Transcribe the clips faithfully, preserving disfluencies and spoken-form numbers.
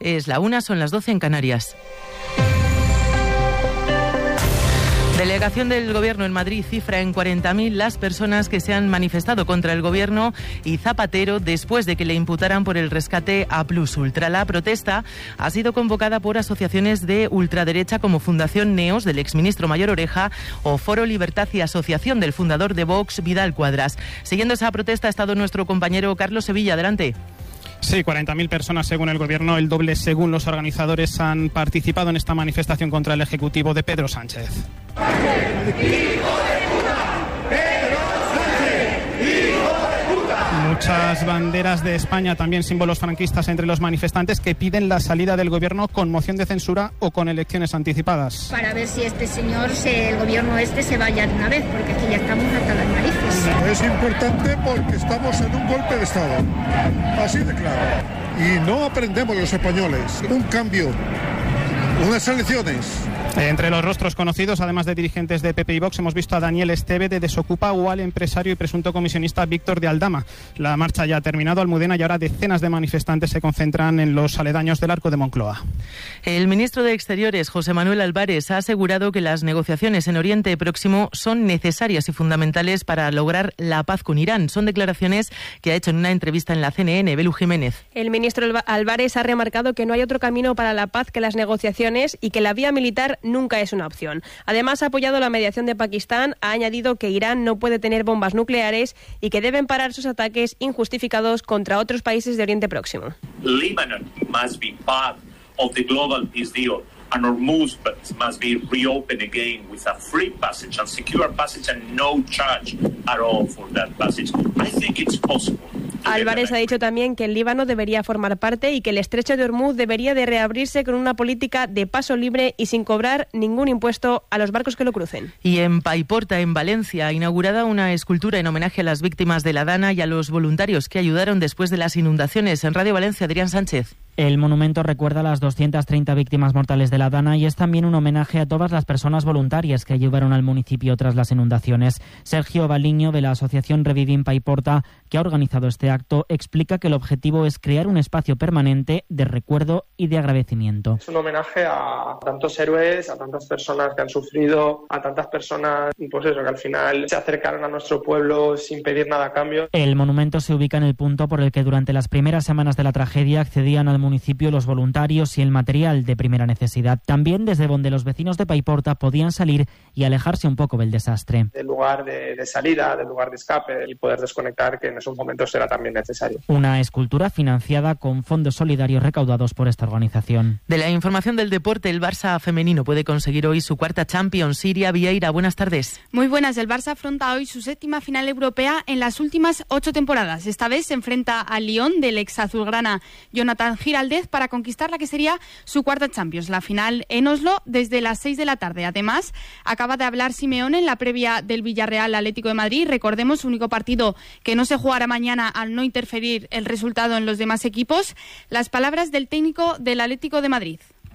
Es la una, son las doce en Canarias. Delegación del Gobierno en Madrid cifra en cuarenta mil las personas que se han manifestado contra el Gobierno y Zapatero después de que le imputaran por el rescate a Plus Ultra. La protesta ha sido convocada por asociaciones de ultraderecha como Fundación Neos del exministro Mayor Oreja o Foro Libertad y Asociación del fundador de Vox, Vidal Cuadras. Siguiendo esa protesta ha estado nuestro compañero Carlos Sevilla. Adelante. Sí, cuarenta mil personas según el Gobierno, el doble según los organizadores, han participado en esta manifestación contra el Ejecutivo de Pedro Sánchez. Muchas banderas de España, también símbolos franquistas entre los manifestantes que piden la salida del Gobierno con moción de censura o con elecciones anticipadas. Para ver si este señor, el Gobierno este, se vaya de una vez, porque aquí ya estamos hasta las narices. Es importante porque estamos en un golpe de Estado, así de claro. Y no aprendemos los españoles. Un cambio, unas elecciones. Entre los rostros conocidos, además de dirigentes de P P y Vox, hemos visto a Daniel Esteve de Desocupa o al empresario y presunto comisionista Víctor de Aldama. La marcha ya ha terminado, Almudena, y ahora decenas de manifestantes se concentran en los aledaños del Arco de Moncloa. El ministro de Exteriores, José Manuel Álvarez, ha asegurado que las negociaciones en Oriente Próximo son necesarias y fundamentales para lograr la paz con Irán. Son declaraciones que ha hecho en una entrevista en la C N N. Belu Jiménez. El ministro Álvarez ha remarcado que no hay otro camino para la paz que las negociaciones y que la vía militar nunca es una opción. Además, ha apoyado la mediación de Pakistán, ha añadido que Irán no puede tener bombas nucleares y que deben parar sus ataques injustificados contra otros países de Oriente Próximo. Lebanon must be part of the global peace deal. And Hormuz must be reopened again with a free passage and secure passage and no charge at all for that passage. I think it's possible. Álvarez ha dicho también que el Líbano debería formar parte y que el estrecho de Hormuz debería de reabrirse con una política de paso libre y sin cobrar ningún impuesto a los barcos que lo crucen. Y en Paiporta, en Valencia, ha inaugurada una escultura en homenaje a las víctimas de la Dana y a los voluntarios que ayudaron después de las inundaciones. En Radio Valencia, Adrián Sánchez. El monumento recuerda las doscientas treinta víctimas mortales de la Dana y es también un homenaje a todas las personas voluntarias que ayudaron al municipio tras las inundaciones. Sergio Baliño, de la asociación Revivim Paiporta, que ha organizado este acto, explica que el objetivo es crear un espacio permanente de recuerdo y de agradecimiento. Es un homenaje a tantos héroes, a tantas personas que han sufrido, a tantas personas, pues eso, que al final se acercaron a nuestro pueblo sin pedir nada a cambio. El monumento se ubica en el punto por el que durante las primeras semanas de la tragedia accedían al municipio los voluntarios y el material de primera necesidad. También desde donde los vecinos de Paiporta podían salir y alejarse un poco del desastre. Del lugar de, de salida, del lugar de escape y poder desconectar, que en esos momentos era también necesario. Una escultura financiada con fondos solidarios recaudados por esta organización. De la información del deporte, el Barça femenino puede conseguir hoy su cuarta Champions. Siria Vieira, buenas tardes. Muy buenas. El Barça afronta hoy su séptima final europea en las últimas ocho temporadas. Esta vez se enfrenta al Lyon del ex azulgrana Jonathan Giraldez para conquistar la que sería su cuarta Champions. La final en Oslo desde las seis de la tarde. Además, acaba de hablar Simeone en la previa del Villarreal Atlético de Madrid. Recordemos, único partido que no se jugará mañana al no interferir el resultado en los demás equipos. Las palabras del técnico del Atlético de Madrid.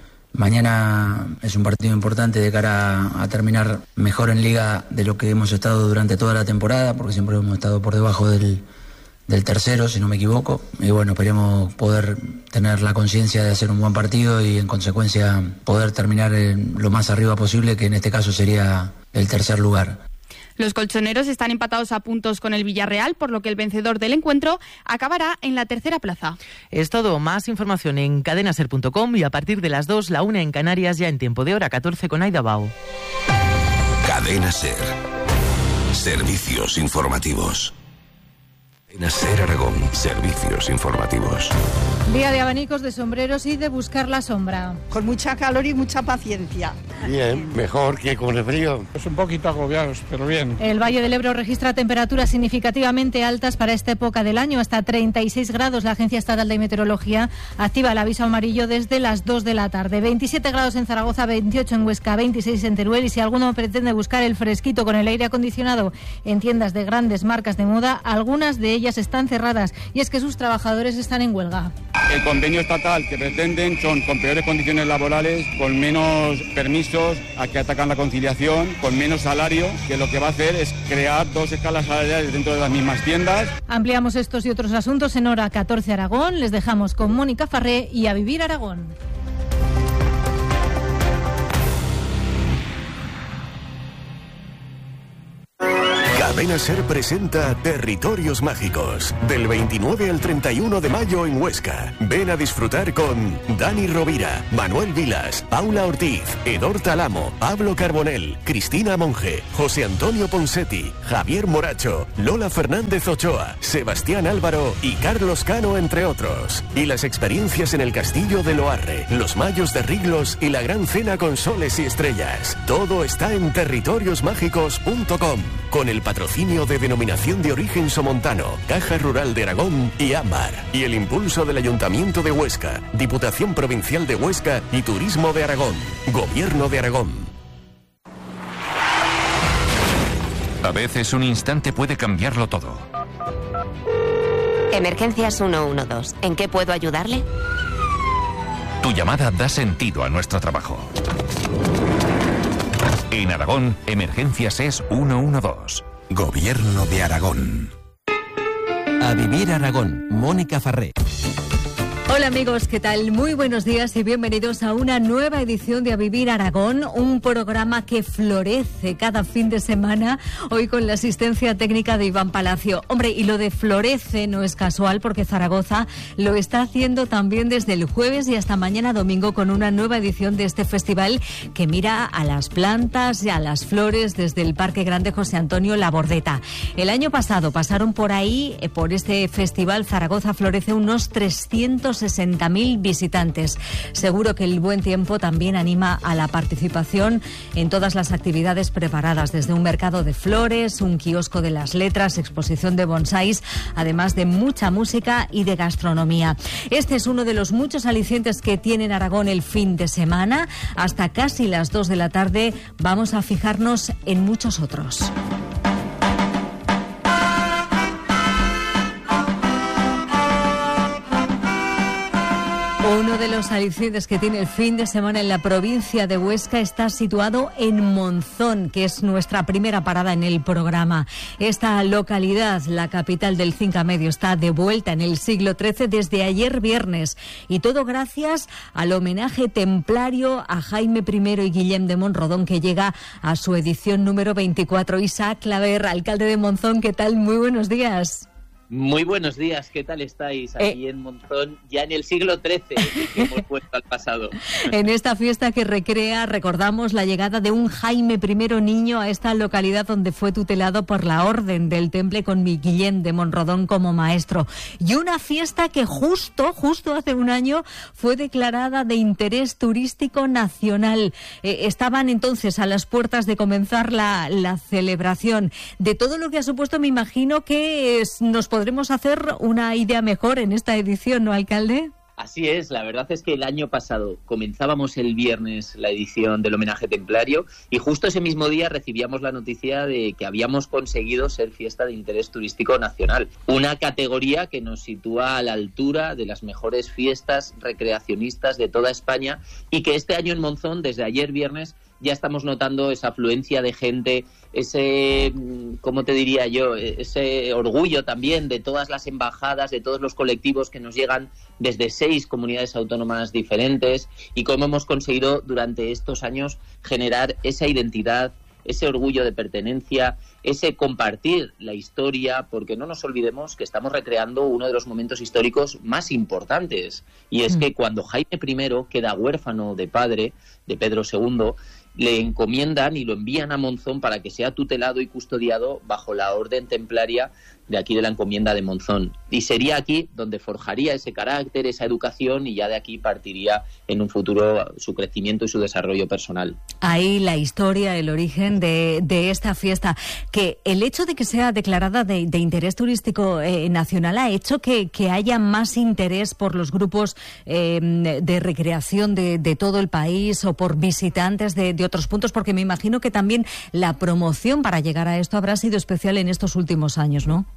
Mañana es un partido importante de cara a terminar mejor en Liga de lo que hemos estado durante toda la temporada, porque siempre hemos estado por debajo del del tercero, si no me equivoco, y bueno, esperemos poder tener la conciencia de hacer un buen partido y en consecuencia poder terminar en lo más arriba posible, que en este caso sería el tercer lugar. Los colchoneros están empatados a puntos con el Villarreal, por lo que el vencedor del encuentro acabará en la tercera plaza. Es todo. Más información en cadenaser punto com y a partir de las dos, la una en Canarias, ya en tiempo de hora catorce con Aida Bao. Cadena Ser. Servicios informativos. Ser Aragón, servicios informativos. Día de abanicos, de sombreros y de buscar la sombra. Con mucha calor y mucha paciencia. Bien, mejor que con el frío. Es un poquito agobiados, pero bien. El Valle del Ebro registra temperaturas significativamente altas para esta época del año, hasta treinta y seis grados. La Agencia Estatal de Meteorología activa el aviso amarillo desde las dos de la tarde. veintisiete grados en Zaragoza, veintiocho en Huesca, veintiséis en Teruel. Y si alguno pretende buscar el fresquito con el aire acondicionado en tiendas de grandes marcas de moda, algunas de ellas están cerradas y es que sus trabajadores están en huelga. El convenio estatal que pretenden son con peores condiciones laborales, con menos permisos, a que atacan la conciliación, con menos salario, que lo que va a hacer es crear dos escalas salariales dentro de las mismas tiendas. Ampliamos estos y otros asuntos en Hora catorce Aragón. Les dejamos con Mónica Farré y A Vivir Aragón. Cadena SER presenta Territorios Mágicos, del veintinueve al treinta y uno de mayo en Huesca. Ven a disfrutar con Dani Rovira, Manuel Vilas, Paula Ortiz, Edor Talamo, Pablo Carbonell, Cristina Monge, José Antonio Ponsetti, Javier Moracho, Lola Fernández Ochoa, Sebastián Álvaro y Carlos Cano, entre otros. Y las experiencias en el Castillo de Loarre, los Mayos de Riglos y la Gran Cena con soles y estrellas. Todo está en territorios mágicos punto com, con el patrocinio de Denominación de Origen Somontano, Caja Rural de Aragón y Ámbar, y el impulso del Ayuntamiento de Huesca, Diputación Provincial de Huesca y Turismo de Aragón, Gobierno de Aragón. A veces un instante puede cambiarlo todo. Emergencias ciento doce. ¿En qué puedo ayudarle? Tu llamada da sentido a nuestro trabajo. En Aragón, Emergencias es ciento doce. Gobierno de Aragón. A Vivir Aragón, Mónica Farré. Hola amigos, ¿qué tal? Muy buenos días y bienvenidos a una nueva edición de A Vivir Aragón, un programa que florece cada fin de semana, hoy con la asistencia técnica de Iván Palacio. Hombre, y lo de florece no es casual porque Zaragoza lo está haciendo también desde el jueves y hasta mañana domingo con una nueva edición de este festival que mira a las plantas y a las flores desde el Parque Grande José Antonio Labordeta. El año pasado pasaron por ahí, por este festival Zaragoza Florece, unos trescientos sesenta mil visitantes. Seguro que el buen tiempo también anima a la participación en todas las actividades preparadas, desde un mercado de flores, un kiosco de las letras, exposición de bonsáis, además de mucha música y de gastronomía. Este es uno de los muchos alicientes que tiene en Aragón el fin de semana. Hasta casi las dos de la tarde vamos a fijarnos en muchos otros. Uno de los alicientes que tiene el fin de semana en la provincia de Huesca está situado en Monzón, que es nuestra primera parada en el programa. Esta localidad, la capital del Cinca Medio, está de vuelta en el siglo trece desde ayer viernes. Y todo gracias al homenaje templario a Jaime primero y Guillem de Monrodón, que llega a su edición número veinticuatro. Isaac Claver, alcalde de Monzón, ¿qué tal? Muy buenos días. Muy buenos días, ¿qué tal estáis aquí eh, en Monzón? Ya en el siglo trece que hemos vuelto al pasado. En esta fiesta que recrea, recordamos la llegada de un Jaime primero niño a esta localidad donde fue tutelado por la Orden del Temple con Guillem de Monrodón como maestro. Y una fiesta que justo, justo hace un año fue declarada de interés turístico nacional. Eh, estaban entonces a las puertas de comenzar la, la celebración. De todo lo que ha supuesto, me imagino que es, nos podremos hacer una idea mejor en esta edición, ¿no, alcalde? Así es, la verdad es que el año pasado comenzábamos el viernes la edición del homenaje templario y justo ese mismo día recibíamos la noticia de que habíamos conseguido ser fiesta de interés turístico nacional, una categoría que nos sitúa a la altura de las mejores fiestas recreacionistas de toda España y que este año en Monzón, desde ayer viernes, ya estamos notando esa afluencia de gente, ese, ¿cómo te diría yo?, ese orgullo también de todas las embajadas, de todos los colectivos que nos llegan desde seis comunidades autónomas diferentes y cómo hemos conseguido durante estos años generar esa identidad, ese orgullo de pertenencia, ese compartir la historia, porque no nos olvidemos que estamos recreando uno de los momentos históricos más importantes, y es que cuando Jaime primero queda huérfano de padre, de Pedro segundo, le encomiendan y lo envían a Monzón para que sea tutelado y custodiado bajo la orden templaria de aquí de la encomienda de Monzón. Y sería aquí donde forjaría ese carácter, esa educación, y ya de aquí partiría en un futuro su crecimiento y su desarrollo personal. Ahí la historia, el origen de, de esta fiesta, que el hecho de que sea declarada de, de interés turístico eh, nacional ha hecho que, que haya más interés por los grupos eh, de recreación de, de todo el país o por visitantes de, de otros puntos, porque me imagino que también la promoción para llegar a esto habrá sido especial en estos últimos años, ¿no?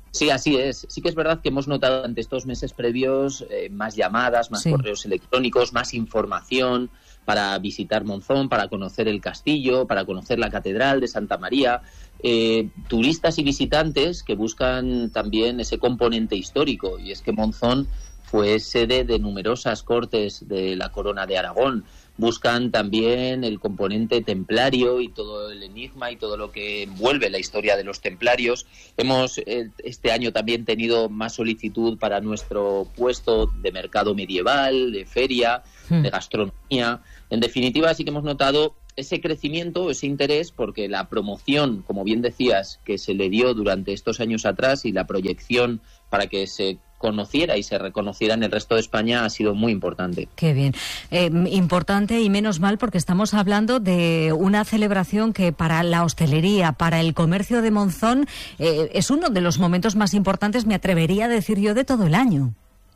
Sí, así es. Sí que es verdad que hemos notado durante estos meses previos eh, más llamadas, más sí. correos electrónicos, más información para visitar Monzón, para conocer el castillo, para conocer la Catedral de Santa María. Eh, turistas y visitantes que buscan también ese componente histórico, y es que Monzón fue sede de numerosas cortes de la Corona de Aragón. Buscan también el componente templario y todo el enigma y todo lo que envuelve la historia de los templarios. Hemos eh, este año también tenido más solicitud para nuestro puesto de mercado medieval, de feria, hmm. de gastronomía. En definitiva, sí que hemos notado ese crecimiento, ese interés, porque la promoción, como bien decías, que se le dio durante estos años atrás y la proyección para que se conociera y se reconociera en el resto de España ha sido muy importante. Qué bien. Eh, importante y menos mal, porque estamos hablando de una celebración que para la hostelería, para el comercio de Monzón, eh, es uno de los momentos más importantes, me atrevería a decir yo, de todo el año.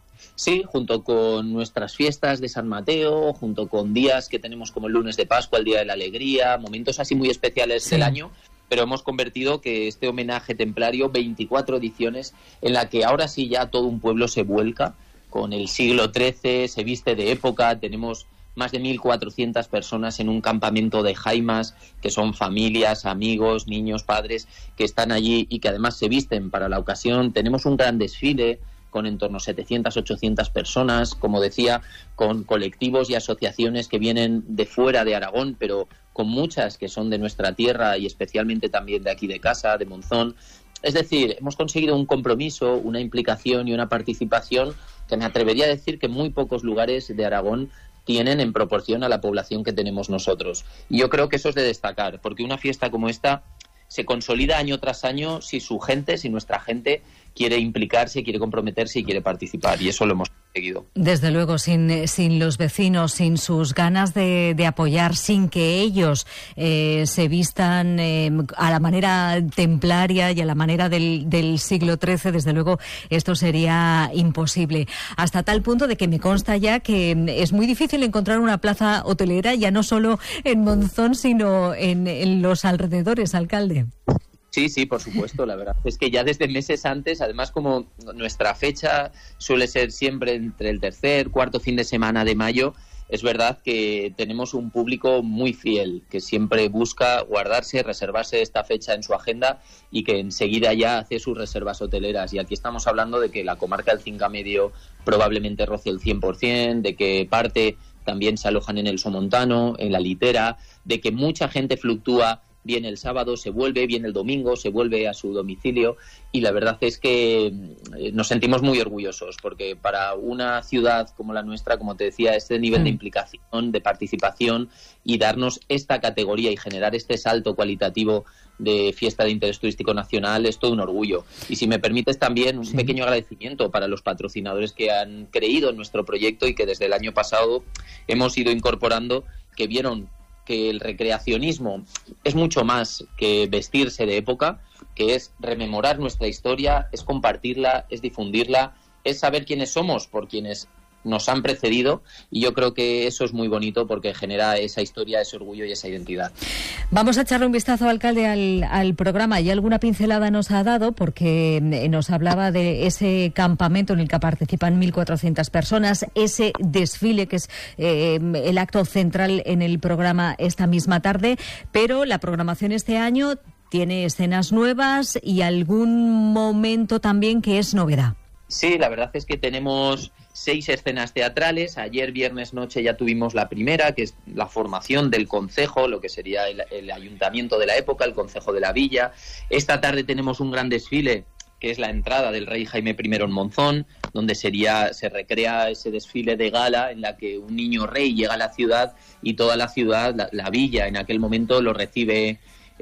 Sí, junto con nuestras fiestas de San Mateo, junto con días que tenemos como el lunes de Pascua, el Día de la Alegría, momentos así muy especiales sí. del año, pero hemos convertido que este homenaje templario, veinticuatro ediciones, en la que ahora sí ya todo un pueblo se vuelca con el siglo trece, se viste de época, tenemos más de mil cuatrocientas personas en un campamento de jaimas, que son familias, amigos, niños, padres, que están allí y que además se visten para la ocasión. Tenemos un gran desfile con en torno a setecientas, ochocientas personas, como decía, con colectivos y asociaciones que vienen de fuera de Aragón, pero con muchas que son de nuestra tierra y especialmente también de aquí de casa, de Monzón. Es decir, hemos conseguido un compromiso, una implicación y una participación que me atrevería a decir que muy pocos lugares de Aragón tienen en proporción a la población que tenemos nosotros. Y yo creo que eso es de destacar, porque una fiesta como esta se consolida año tras año si su gente, si nuestra gente quiere implicarse, quiere comprometerse y quiere participar, y eso lo hemos conseguido. Desde luego, sin, sin los vecinos, sin sus ganas de, de apoyar, sin que ellos eh, se vistan eh, a la manera templaria y a la manera del, del siglo trece, desde luego esto sería imposible. Hasta tal punto de que me consta ya que es muy difícil encontrar una plaza hotelera, ya no solo en Monzón, sino en, en los alrededores, alcalde. Sí, sí, por supuesto, la verdad es que ya desde meses antes, además como nuestra fecha suele ser siempre entre el tercer, cuarto fin de semana de mayo, es verdad que tenemos un público muy fiel, que siempre busca guardarse, reservarse esta fecha en su agenda y que enseguida ya hace sus reservas hoteleras. Y aquí estamos hablando de que la comarca del Cinca Medio probablemente roce el cien por ciento, de que parte también se alojan en el Somontano, en la Litera, de que mucha gente fluctúa. Viene el sábado, se vuelve, viene el domingo, se vuelve a su domicilio, y la verdad es que nos sentimos muy orgullosos porque para una ciudad como la nuestra, como te decía, este nivel de implicación, de participación y darnos esta categoría y generar este salto cualitativo de fiesta de interés turístico nacional es todo un orgullo. Y si me permites también un sí. pequeño agradecimiento para los patrocinadores que han creído en nuestro proyecto y que desde el año pasado hemos ido incorporando, que vieron que el recreacionismo es mucho más que vestirse de época, que es rememorar nuestra historia, es compartirla, es difundirla, es saber quiénes somos por quienes nos han precedido, y yo creo que eso es muy bonito porque genera esa historia, ese orgullo y esa identidad. Vamos a echarle un vistazo, alcalde, al, al programa. Ya alguna pincelada nos ha dado porque nos hablaba de ese campamento en el que participan mil cuatrocientas personas, ese desfile que es eh, el acto central en el programa esta misma tarde, pero la programación este año tiene escenas nuevas y algún momento también que es novedad. Sí, la verdad es que tenemos seis escenas teatrales. Ayer, viernes noche, ya tuvimos la primera, que es la formación del concejo, lo que sería el, el ayuntamiento de la época, el concejo de la villa. Esta tarde tenemos un gran desfile, que es la entrada del rey Jaime primero en Monzón, donde sería se recrea ese desfile de gala en la que un niño rey llega a la ciudad y toda la ciudad, la, la villa, en aquel momento lo recibe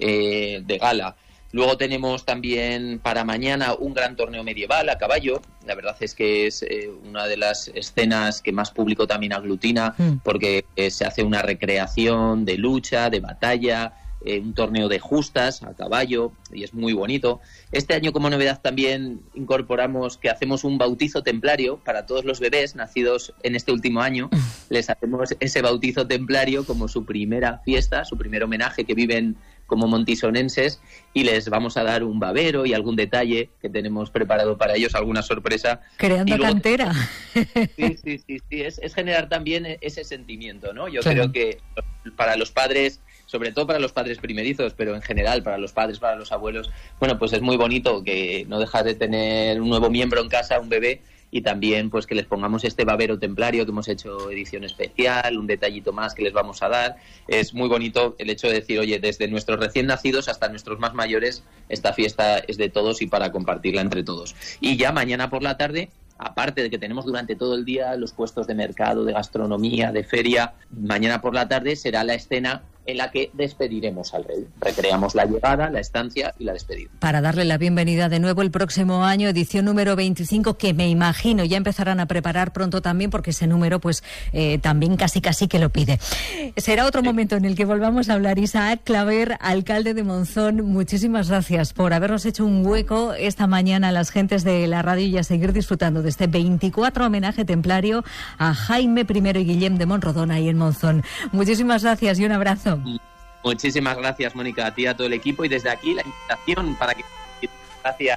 eh, de gala. Luego tenemos también para mañana un gran torneo medieval a caballo. La verdad es que es eh, una de las escenas que más público también aglutina, mm. porque eh, se hace una recreación de lucha, de batalla, eh, un torneo de justas a caballo, y es muy bonito. Este año, como novedad, también incorporamos que hacemos un bautizo templario para todos los bebés nacidos en este último año. Les hacemos ese bautizo templario como su primera fiesta, su primer homenaje, que viven como montisonenses, y les vamos a dar un babero y algún detalle que tenemos preparado para ellos, alguna sorpresa. Creando luego, cantera. Sí, sí, sí, sí. Es, es generar también ese sentimiento, ¿no? Yo claro. creo que para los padres, sobre todo para los padres primerizos, pero en general para los padres, para los abuelos, bueno, pues es muy bonito que no dejas de tener un nuevo miembro en casa, un bebé, y también pues que les pongamos este babero templario que hemos hecho edición especial, un detallito más que les vamos a dar. Es muy bonito el hecho de decir, oye, desde nuestros recién nacidos hasta nuestros más mayores, esta fiesta es de todos y para compartirla entre todos. Y ya mañana por la tarde, aparte de que tenemos durante todo el día los puestos de mercado, de gastronomía, de feria, mañana por la tarde será la escena en la que despediremos al rey. Recreamos la llegada, la estancia y la despedida. Para darle la bienvenida de nuevo el próximo año, edición número veinticinco, que me imagino ya empezarán a preparar pronto también, porque ese número pues eh, también casi casi que lo pide. Será otro sí. momento en el que volvamos a hablar. Isaac Claver, alcalde de Monzón, muchísimas gracias por habernos hecho un hueco esta mañana a las gentes de la radio y a seguir disfrutando de este veinticuatro homenaje templario a Jaime primero y Guillem de Monrodón ahí en Monzón. Muchísimas gracias y un abrazo. Muchísimas gracias, Mónica, a ti y a todo el equipo, y desde aquí la invitación para que... Gracias.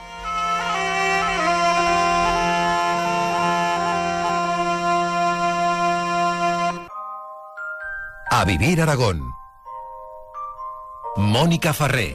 A Vivir Aragón. Mónica Farré.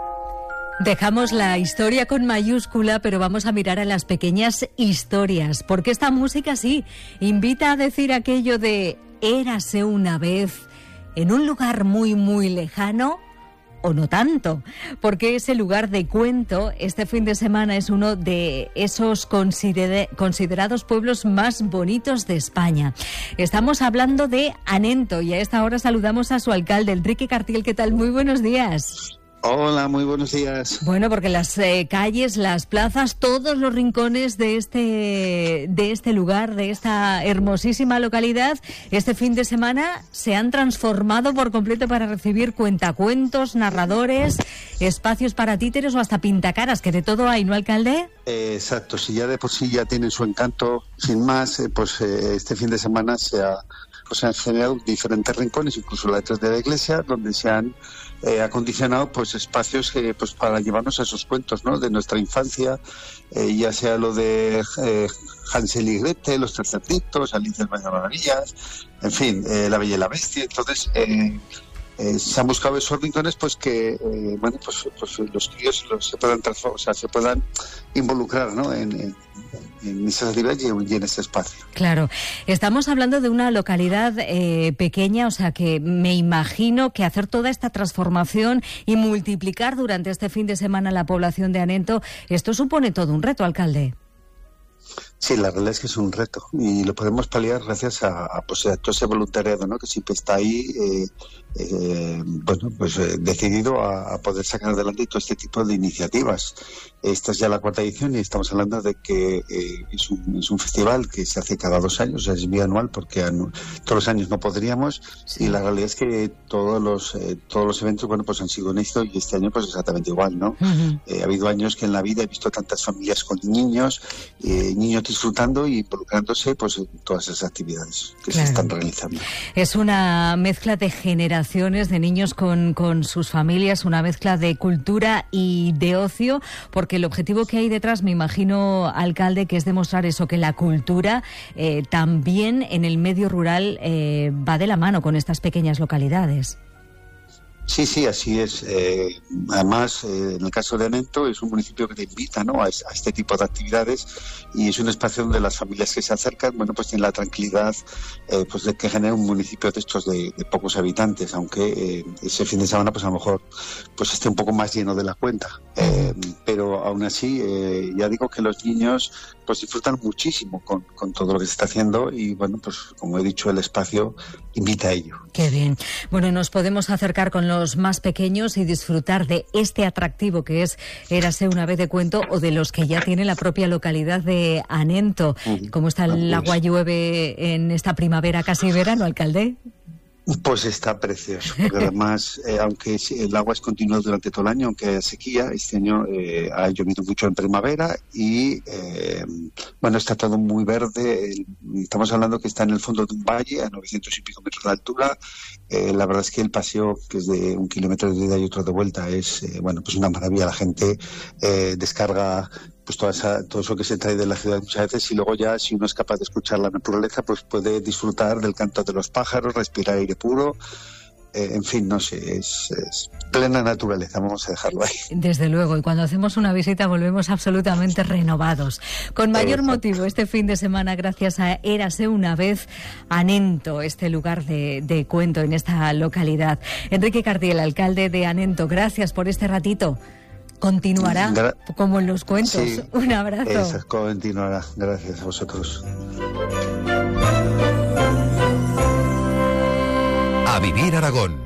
Dejamos la historia con mayúscula, pero vamos a mirar a las pequeñas historias, porque esta música sí invita a decir aquello de érase una vez en un lugar muy muy lejano, o no tanto, porque ese lugar de cuento este fin de semana es uno de esos consider- considerados pueblos más bonitos de España. Estamos hablando de Anento y a esta hora saludamos a su alcalde, Enrique Cartiel. ¿Qué tal? Muy buenos días. Hola, muy buenos días. Bueno, porque las eh, calles, las plazas, todos los rincones de este de este lugar, de esta hermosísima localidad, este fin de semana se han transformado por completo para recibir cuentacuentos, narradores, espacios para títeres o hasta pintacaras, que de todo hay, ¿no, alcalde? Eh, exacto, si ya de por sí ya tienen su encanto, sin más, eh, pues eh, este fin de semana se ha... pues se han generado diferentes rincones, incluso detrás de la iglesia, donde se han eh, acondicionado pues espacios eh, pues para llevarnos a esos cuentos, ¿no?, de nuestra infancia, eh, ya sea lo de eh, Hansel y Gretel, Los Tres Cerditos, Alicia en el País de las Maravillas, en fin, eh, La Bella y la Bestia. Entonces eh, eh, se han buscado esos rincones pues que eh, bueno pues, pues los críos los, se puedan transformar, o sea, se puedan involucrar, ¿no?, en, en en esas actividades y en ese espacio. Claro, estamos hablando de una localidad eh, pequeña, o sea que me imagino que hacer toda esta transformación y multiplicar durante este fin de semana la población de Anento, esto supone todo un reto, alcalde. Sí, la realidad es que es un reto y lo podemos paliar gracias a, a, pues, a todo ese voluntariado, ¿no?, que siempre está ahí, eh, eh, bueno, pues eh, decidido a, a poder sacar adelante todo este tipo de iniciativas. Esta es ya la cuarta edición y estamos hablando de que eh, es, un, es un festival que se hace cada dos años, o sea, es bianual porque anu- todos los años no podríamos, sí. Y la realidad es que todos los eh, todos los eventos, bueno, pues han sido un éxito y este año pues exactamente igual, ¿no? Uh-huh. Eh, ha habido años que en la vida he visto tantas familias con niños, eh, niños disfrutando y involucrándose pues en todas esas actividades que claro. se están realizando. Es una mezcla de generaciones de niños con, con sus familias, una mezcla de cultura y de ocio, porque el objetivo que hay detrás, me imagino, alcalde, que es demostrar eso, que la cultura eh, también en el medio rural eh, va de la mano con estas pequeñas localidades. Sí, sí, así es. Eh, además, eh, en el caso de Anento, es un municipio que te invita, ¿no?, a, a este tipo de actividades y es un espacio donde las familias que se acercan, bueno, pues tienen la tranquilidad eh, pues de que genera un municipio de estos de, de pocos habitantes, aunque eh, ese fin de semana pues a lo mejor pues esté un poco más lleno de la cuenta. Eh, pero aún así, eh, ya digo que los niños pues disfrutan muchísimo con, con todo lo que se está haciendo y, bueno, pues como he dicho, el espacio invita a ello. Qué bien. Bueno, nos podemos acercar con los más pequeños y disfrutar de este atractivo que es Érase una vez de cuento, o de los que ya tiene la propia localidad de Anento. ¿Cómo está el agua llueve en esta primavera casi verano, alcalde? Pues está precioso, porque además, eh, aunque el agua es continua durante todo el año, aunque haya sequía, este año eh, ha llovido mucho en primavera y, eh, bueno, está todo muy verde. Estamos hablando que está en el fondo de un valle, a novecientos y pico metros de altura. Eh, la verdad es que el paseo, que es de un kilómetro de ida y otro de vuelta, es, eh, bueno, pues una maravilla. La gente eh, descarga pues toda esa, todo eso que se trae de la ciudad muchas veces, y luego ya, si uno es capaz de escuchar la naturaleza, pues puede disfrutar del canto de los pájaros, respirar aire puro, eh, en fin, no sé, es, es plena naturaleza, vamos a dejarlo ahí. Desde luego, y cuando hacemos una visita volvemos absolutamente renovados. Con mayor Exacto. motivo, este fin de semana, gracias a Érase una vez Anento, este lugar de, de cuento en esta localidad. Enrique Cardiel, alcalde de Anento, gracias por este ratito. Continuará, Gra- como en los cuentos. Sí, un abrazo. Eso, continuará. Gracias a vosotros. A Vivir Aragón.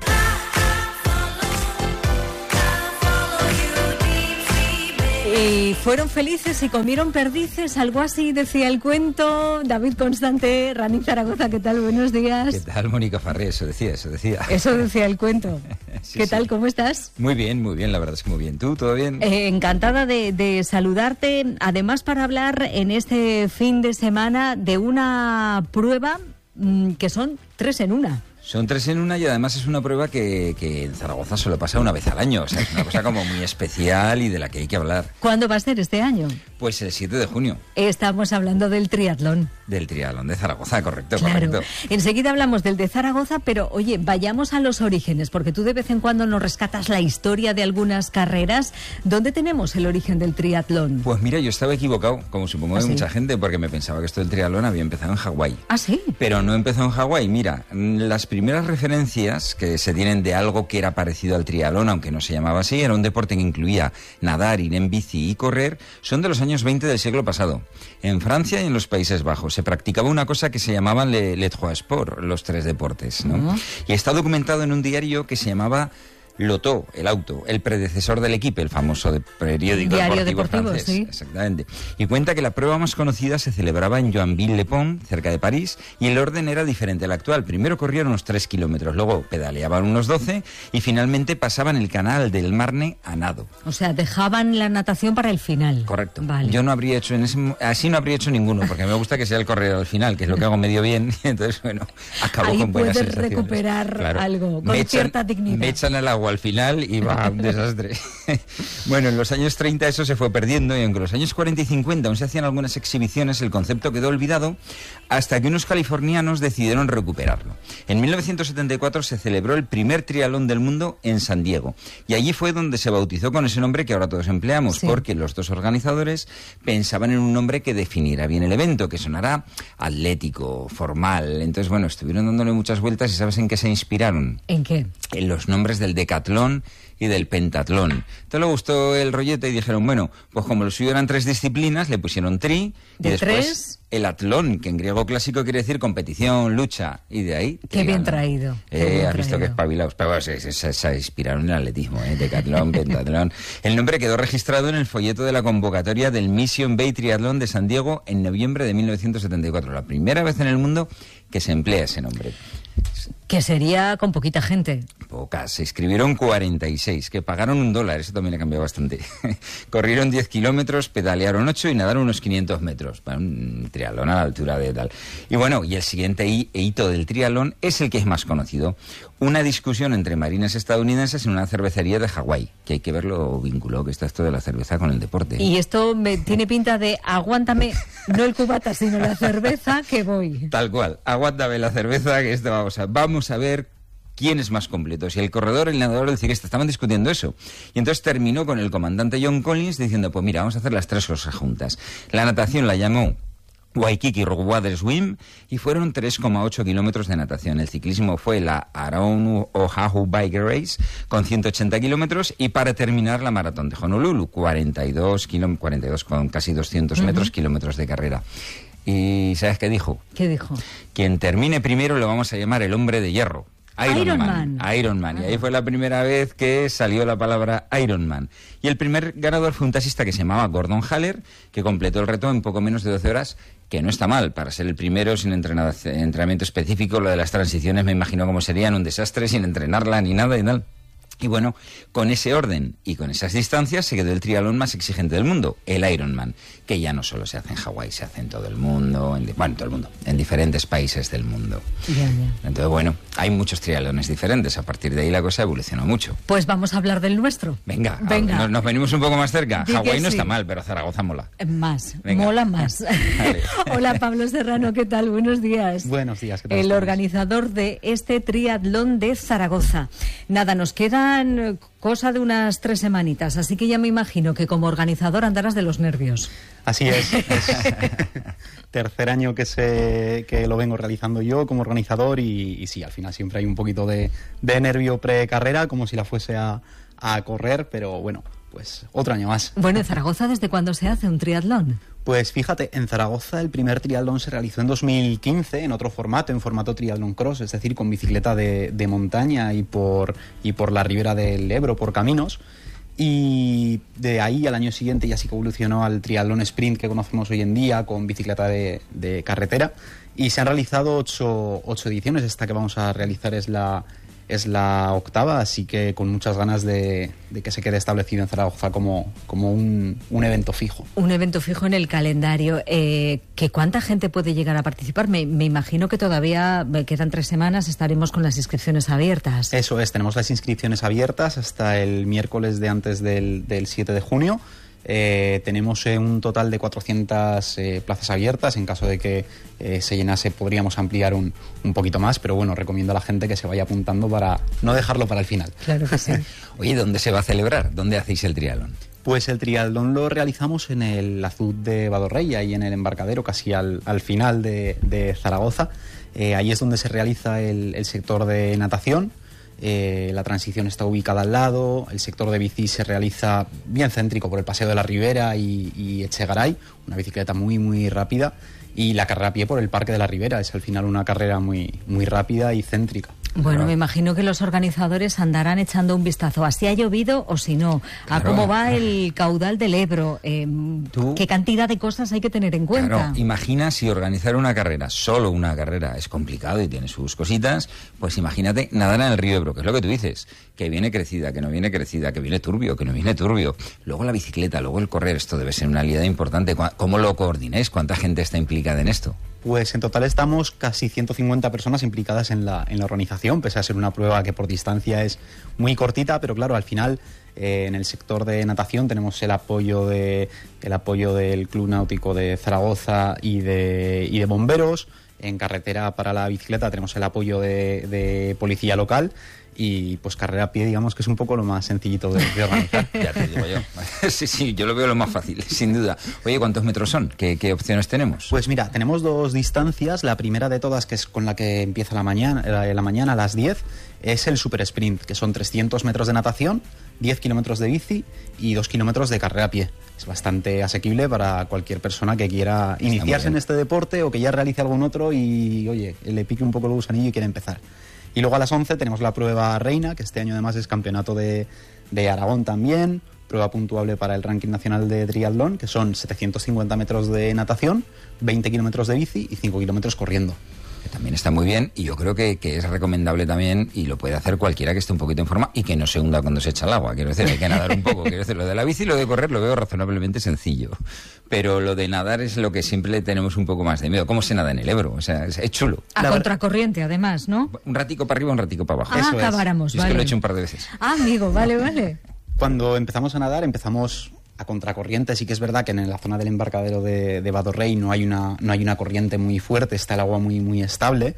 Y fueron felices y comieron perdices, algo así decía el cuento. David Constante, Rani Zaragoza, ¿qué tal? Buenos días. ¿Qué tal, Mónica Farré? Eso decía, eso decía. Eso decía el cuento. sí, ¿Qué sí. tal? ¿Cómo estás? Muy bien, muy bien, la verdad es que muy bien. ¿Tú, todo bien? Eh, encantada de, de saludarte, además para hablar en este fin de semana de una prueba mmm, que son tres en una. Son tres en una y además es una prueba que, que en Zaragoza solo pasa una vez al año. O sea, es una cosa como muy especial y de la que hay que hablar. ¿Cuándo va a ser este año? Pues el siete de junio. Estamos hablando del triatlón. Del triatlón de Zaragoza, correcto, claro. correcto. Enseguida hablamos del de Zaragoza, pero oye, vayamos a los orígenes, porque tú de vez en cuando nos rescatas la historia de algunas carreras. ¿Dónde tenemos el origen del triatlón? Pues mira, yo estaba equivocado, como supongo que ¿Ah, sí? mucha gente, porque me pensaba que esto del triatlón había empezado en Hawái. ¿Ah, sí? Pero no empezó en Hawái. Mira, las primeras referencias que se tienen de algo que era parecido al triatlón, aunque no se llamaba así, era un deporte que incluía nadar, ir en bici y correr, son de los años veinte del siglo pasado. En Francia y en los Países Bajos se practicaba una cosa que se llamaban le, les trois sports, los tres deportes, ¿no? Uh-huh. Y está documentado en un diario que se llamaba Lotto, el auto, el predecesor del Equipe, el famoso de periódico Diario deportivo, deportivo francés. Sí. Exactamente. Y cuenta que la prueba más conocida se celebraba en Joinville-le-Pont, cerca de París, y el orden era diferente al actual. Primero corrían unos tres kilómetros, luego pedaleaban unos doce y finalmente pasaban el canal del Marne a nado. O sea, dejaban la natación para el final. Correcto. Vale. Yo no habría hecho, en ese, así no habría hecho ninguno, porque me gusta que sea el correr al final, que es lo que hago medio bien, y entonces, bueno, acabo Ahí con buenas sensaciones. Ahí puedes recuperar claro. algo, con me cierta echan, dignidad. Me echan al agua al final y va, un desastre. Bueno, en los años treinta eso se fue perdiendo y aunque en los años cuarenta y cincuenta aún se hacían algunas exhibiciones, el concepto quedó olvidado hasta que unos californianos decidieron recuperarlo. En mil novecientos setenta y cuatro se celebró el primer triatlón del mundo en San Diego y allí fue donde se bautizó con ese nombre que ahora todos empleamos, sí. porque los dos organizadores pensaban en un nombre que definiera bien el evento, que sonara atlético, formal. Entonces, bueno, estuvieron dándole muchas vueltas y ¿sabes en qué se inspiraron? ¿En qué? En los nombres del decatlón y del pentatlón. Entonces le gustó el rollete y dijeron, bueno, pues como lo suyo eran tres disciplinas, le pusieron tri ¿De y después tres? el atlón, que en griego clásico quiere decir competición, lucha, y de ahí... Qué bien ganó. traído. Eh, has visto que espabilados. Pero bueno, se, se, se inspiraron en el atletismo, ¿eh? Decatlón, pentatlón. El nombre quedó registrado en el folleto de la convocatoria del Mission Bay Triatlón de San Diego en noviembre de mil novecientos setenta y cuatro. La primera vez en el mundo que se emplea ese nombre. Que sería con poquita gente. Pocas. Se inscribieron cuarenta y seis, que pagaron un dólar. Eso también ha cambiado bastante. Corrieron diez kilómetros, pedalearon ocho y nadaron unos quinientos metros. Para un triatlón a la altura de tal. Y bueno, y el siguiente hito del triatlón es el que es más conocido. Una discusión entre marines estadounidenses en una cervecería de Hawái. Que hay que verlo vinculado que está esto de la cerveza con el deporte. Y esto me tiene pinta de aguántame, no el cubata, sino la cerveza, que voy. Tal cual. Aguántame la cerveza, que esto vamos a... Vamos a ver quién es más completo, si el corredor, el nadador o el ciclista. Estaban discutiendo eso. Y entonces terminó con el comandante John Collins diciendo, pues mira, vamos a hacer las tres cosas juntas. La natación la llamó Waikiki Rock Water Swim y fueron tres coma ocho kilómetros de natación. El ciclismo fue la Around Oahu Bike Race con ciento ochenta kilómetros y para terminar la maratón de Honolulu, cuarenta y dos, kilómetros, cuarenta y dos con casi doscientos metros, uh-huh. kilómetros de carrera. ¿Y sabes qué dijo? ¿Qué dijo? Quien termine primero lo vamos a llamar el hombre de hierro. Ironman. Ironman. Y ahí fue la primera vez que salió la palabra Ironman. Y el primer ganador fue un taxista que se llamaba Gordon Haller, que completó el reto en poco menos de doce horas, que no está mal para ser el primero sin entrenamiento específico. Lo de las transiciones me imagino cómo serían un desastre sin entrenarla ni nada y tal. Y bueno, con ese orden y con esas distancias se quedó el triatlón más exigente del mundo, el Ironman, que ya no solo se hace en Hawái, se hace en todo el mundo, en, bueno, en todo el mundo, en diferentes países del mundo. Ya, ya. Entonces, bueno, hay muchos triatlones diferentes, a partir de ahí la cosa evolucionó mucho. Pues vamos a hablar del nuestro. Venga, Venga. A, nos, nos venimos un poco más cerca. Hawái no sí. está mal, pero Zaragoza mola. Más, Venga. mola más. Hola Pablo Serrano, ¿qué tal? Buenos días. Buenos días, ¿qué tal? El estamos? organizador de este triatlón de Zaragoza. Nada, nos quedan cosa de unas tres semanitas, así que ya me imagino que como organizador andarás de los nervios. Así es, es tercer año que se que lo vengo realizando yo como organizador y, y sí, al final siempre hay un poquito de, de nervio pre-carrera, como si la fuese a, a correr, pero bueno, pues otro año más. Bueno, ¿en Zaragoza desde cuándo se hace un triatlón? Pues fíjate, en Zaragoza el primer triatlón se realizó en dos mil quince en otro formato, en formato triatlón cross, es decir, con bicicleta de, de montaña y por, y por la ribera del Ebro, por caminos. Y de ahí al año siguiente ya sí que evolucionó al triatlón sprint que conocemos hoy en día, con bicicleta de, de carretera. Y se han realizado ocho, ocho ediciones, esta que vamos a realizar es la... es la octava, así que con muchas ganas de, de que se quede establecido en Zaragoza como, como un, un evento fijo. Un evento fijo en el calendario. Eh, ¿que ¿Cuánta gente puede llegar a participar? Me, me imagino que todavía quedan tres semanas, estaremos con las inscripciones abiertas. Eso es, tenemos las inscripciones abiertas hasta el miércoles de antes del, del siete de junio. Eh, tenemos eh, un total de cuatrocientas eh, plazas abiertas. En caso de que eh, se llenase podríamos ampliar un, un poquito más, pero bueno, recomiendo a la gente que se vaya apuntando para no dejarlo para el final. Claro que sí. Oye, ¿dónde se va a celebrar? ¿Dónde hacéis el triatlón? Pues el triatlón lo realizamos en el Azud de Badorrey, ahí en el embarcadero, casi al, al final de, de Zaragoza. Eh, ahí es donde se realiza el, el sector de natación. Eh, la transición está ubicada al lado, el sector de bici se realiza bien céntrico por el Paseo de la Ribera y, y Echegaray, una bicicleta muy muy rápida, y la carrera a pie por el Parque de la Ribera, es al final una carrera muy, muy rápida y céntrica. Bueno, claro. Me imagino que los organizadores andarán echando un vistazo a si ha llovido o si no, a claro. cómo va el caudal del Ebro, eh, qué cantidad de cosas hay que tener en cuenta. Claro, imagina si organizar una carrera, solo una carrera, es complicado y tiene sus cositas, pues imagínate nadar en el río Ebro, que es lo que tú dices, que viene crecida, que no viene crecida, que viene turbio, que no viene turbio, luego la bicicleta, luego el correr, esto debe ser una liada importante. ¿Cómo lo coordináis? ¿Cuánta gente está implicada en esto? Pues en total estamos casi ciento cincuenta personas implicadas en la, en la organización, pese a ser una prueba que por distancia es muy cortita, pero claro, al final eh, en el sector de natación tenemos el apoyo de el apoyo del Club Náutico de Zaragoza y de, y de bomberos. En carretera para la bicicleta tenemos el apoyo de, de policía local. Y pues carrera a pie, digamos que es un poco lo más sencillito de, de organizar. Ya te digo yo. Sí, sí, yo lo veo lo más fácil, sin duda. Oye, ¿cuántos metros son? ¿Qué, qué opciones tenemos? Pues mira, tenemos dos distancias. La primera de todas, que es con la que empieza la mañana, la, la mañana a las diez, es el super sprint, que son trescientos metros de natación, diez kilómetros de bici y dos kilómetros de carrera a pie. Es bastante asequible para cualquier persona que quiera iniciarse en este deporte o que ya realice algún otro y, oye, le pique un poco el gusanillo y quiere empezar. Y luego a las once tenemos la prueba reina, que este año además es campeonato de, de Aragón también, prueba puntuable para el ranking nacional de triatlón, que son setecientos cincuenta metros de natación, veinte kilómetros de bici y cinco kilómetros corriendo. Que también está muy bien y yo creo que, que es recomendable también y lo puede hacer cualquiera que esté un poquito en forma y que no se hunda cuando se echa al agua. Quiero decir, hay que nadar un poco. Quiero decir, lo de la bici y lo de correr lo veo razonablemente sencillo. Pero lo de nadar es lo que siempre tenemos un poco más de miedo. ¿Cómo se nada en el Ebro? O sea, es, es chulo. A la contracorriente, además, ¿no? Un ratico para arriba, un ratico para abajo. Ah, Eso acabáramos, es. vale. Es que lo he hecho un par de veces. Ah, amigo, vale, vale. Cuando empezamos a nadar, empezamos a contracorriente. Sí que es verdad que en la zona del embarcadero de, de Badorrey no hay una no hay una corriente muy fuerte, está el agua muy muy estable.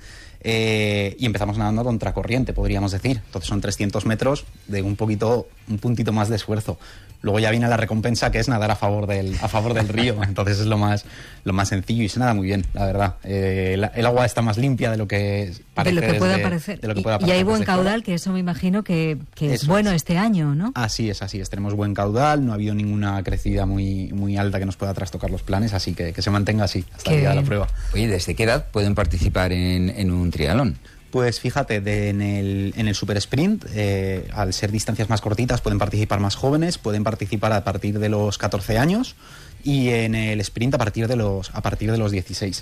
Eh, y empezamos nadando a contracorriente, podríamos decir. Entonces son trescientos metros de un poquito, un puntito más de esfuerzo. Luego ya viene la recompensa, que es nadar a favor del, a favor del río. Entonces es lo más, lo más sencillo y se nada muy bien, la verdad. Eh, el, el agua está más limpia de lo que parece. De lo que pueda desde, parecer. De lo que y, pueda y hay buen fuera. caudal, que eso me imagino que, que es bueno es. este año, ¿no? Así es, así es. Tenemos buen caudal, no ha habido ninguna crecida muy, muy alta que nos pueda trastocar los planes, así que que se mantenga así hasta el día de la prueba. Oye, ¿desde qué edad pueden participar en, en un triatlón? Pues fíjate, de, en, el, en el super sprint, eh, al ser distancias más cortitas, pueden participar más jóvenes, pueden participar a partir de los catorce años, y en el sprint a partir de los, a partir de los dieciséis.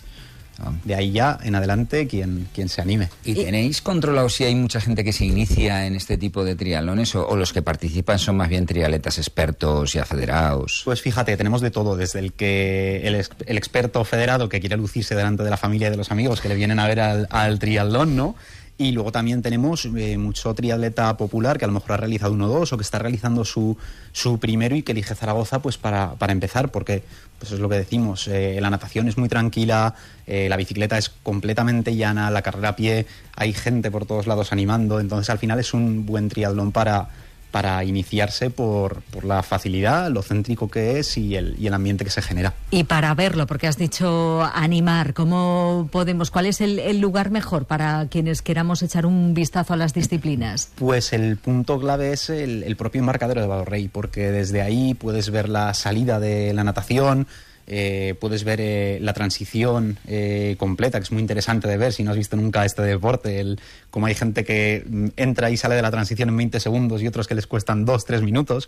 De ahí ya en adelante quien, quien se anime. ¿Y tenéis controlado si hay mucha gente que se inicia en este tipo de triatlones o, o los que participan son más bien triatletas expertos y afederados? Pues fíjate, tenemos de todo, desde el que el, ex, el experto federado que quiere lucirse delante de la familia y de los amigos que le vienen a ver al, al triatlón, ¿no? Y luego también tenemos eh, mucho triatleta popular que a lo mejor ha realizado uno o dos o que está realizando su, su primero y que elige Zaragoza pues para, para empezar, porque pues es lo que decimos, eh, la natación es muy tranquila, eh, la bicicleta es completamente llana, la carrera a pie hay gente por todos lados animando, entonces al final es un buen triatlón para... para iniciarse por, por la facilidad, lo céntrico que es y el, y el ambiente que se genera. Y para verlo, porque has dicho animar, ¿cómo podemos, cuál es el, el lugar mejor para quienes queramos echar un vistazo a las disciplinas? Pues el punto clave es el, el propio embarcadero de Badorrey, porque desde ahí puedes ver la salida de la natación, Eh, puedes ver eh, la transición eh, completa, que es muy interesante de ver si no has visto nunca este deporte, el, como hay gente que entra y sale de la transición en veinte segundos y otros que les cuestan dos, tres minutos.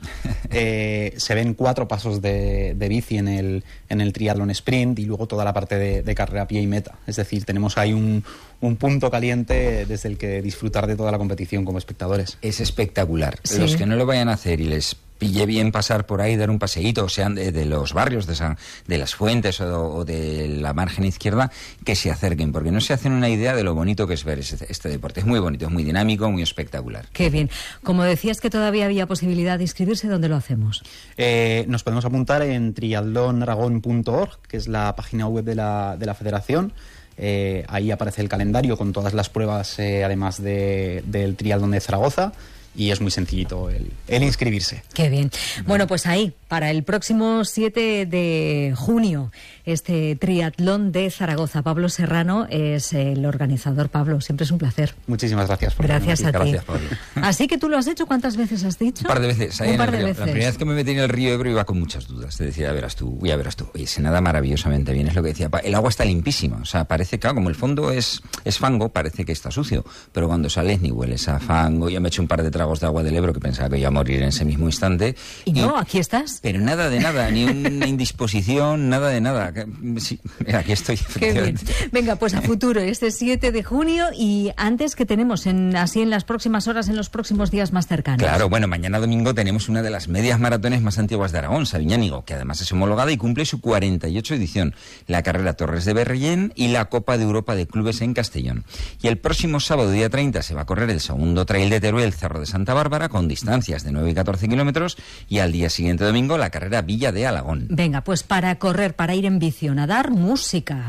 Eh, se ven cuatro pasos de, de bici en el, en el triatlón sprint y luego toda la parte de, de carrera a pie y meta. Es decir, tenemos ahí un, un punto caliente desde el que disfrutar de toda la competición como espectadores. Es espectacular. Sí. Los que no lo vayan a hacer y les pille bien pasar por ahí, dar un paseíto, o sean de, de los barrios, de, San, de las Fuentes o, o de la margen izquierda, que se acerquen, porque no se hacen una idea de lo bonito que es ver este, este deporte. Es muy bonito, es muy dinámico, muy espectacular. Qué bien. Como decías que todavía había posibilidad de inscribirse, ¿dónde lo hacemos? Eh, nos podemos apuntar en triatlón aragón punto org, que es la página web de la, de la federación. Eh, ahí aparece el calendario con todas las pruebas, eh, además de, del triatlón de Zaragoza. Y es muy sencillito el, el inscribirse. Qué bien. Bueno, pues ahí, para el próximo siete de junio, este triatlón de Zaragoza. Pablo Serrano es el organizador. Pablo, siempre es un placer. Muchísimas gracias por Gracias a ti. Gracias, Pablo. Así que tú lo has hecho, ¿cuántas veces has dicho? Un par de veces. Un par de río. veces. La primera vez que me metí en el río Ebro iba con muchas dudas. Te decía, ya verás tú, ya verás tú. Oye, se nada maravillosamente bien, es lo que decía. El agua está limpísima. O sea, parece que, como el fondo es, es fango, parece que está sucio. Pero cuando sales ni hueles a fango. Yo me he hecho un par de tragos de agua del Ebro que pensaba que iba a morir en ese mismo instante. Y no, y, aquí estás. Pero nada de nada, ni una indisposición, nada de nada. Sí, aquí estoy. Qué bien. Venga, pues a futuro, este siete de junio y antes que tenemos en, así en las próximas horas, en los próximos días más cercanos. Claro, bueno, mañana domingo tenemos una de las medias maratones más antiguas de Aragón, Sabiñánigo, que además es homologada y cumple su cuarenta y ocho edición, la carrera Torres de Berrellén y la Copa de Europa de Clubes en Castellón. Y el próximo sábado, día treinta, se va a correr el segundo trail de Teruel, Cerro de Santa Bárbara, con distancias de nueve y catorce kilómetros, y al día siguiente domingo la carrera Villa de Alagón. Venga, pues para correr, para ir en bici o nadar, música.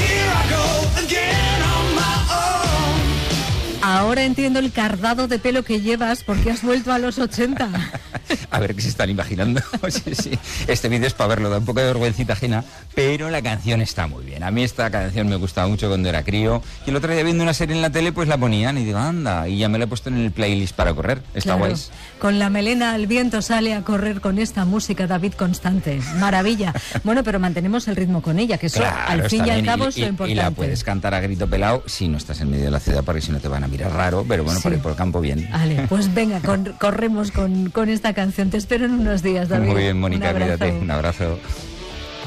Ahora entiendo el cardado de pelo que llevas porque has vuelto a los ochenta. A ver qué se están imaginando. Sí, sí. Este vídeo es para verlo, da un poco de vergüencita ajena, pero la canción está muy bien. A mí esta canción me gustaba mucho cuando era crío. Y el otro día viendo una serie en la tele, pues la ponían y digo, anda, y ya me la he puesto en el playlist para correr. Está claro, guay. Con la melena al viento sale a correr con esta música David Constante. Maravilla. Bueno, pero mantenemos el ritmo con ella, que eso claro, al fin y al bien. cabo y, es lo y, importante. Y la puedes cantar a grito pelado si no estás en medio de la ciudad, porque si no te van a mirar raro, pero bueno, sí. por, el, por el campo bien. Vale, pues venga, con, corremos con, con esta canción. Te espero en unos días, David. Muy bien, Mónica, un cuídate. Un abrazo.